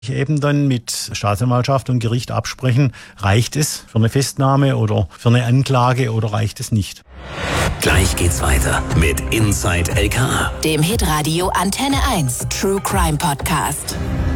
Eben dann mit Staatsanwaltschaft und Gericht absprechen, reicht es für eine Festnahme oder für eine Anklage oder reicht es nicht. Gleich geht's weiter mit Inside LKA, dem Hitradio Antenne 1 True Crime Podcast.